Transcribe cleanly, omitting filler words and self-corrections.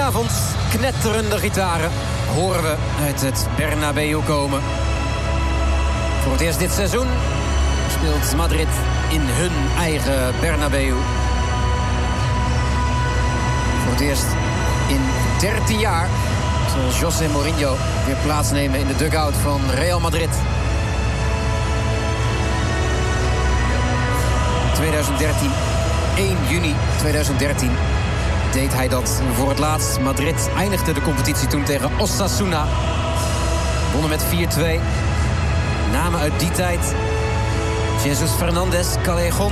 Vanavond knetterende gitaren horen we uit het Bernabeu komen. Voor het eerst dit seizoen speelt Madrid in hun eigen Bernabeu. Voor het eerst in 13 jaar zal José Mourinho weer plaatsnemen in de dugout van Real Madrid. 2013, 1 juni 2013 deed hij dat voor het laatst. Madrid eindigde de competitie toen tegen Osasuna. Wonnen met 4-2. Namen uit die tijd: Jesus Fernandez, Callejon,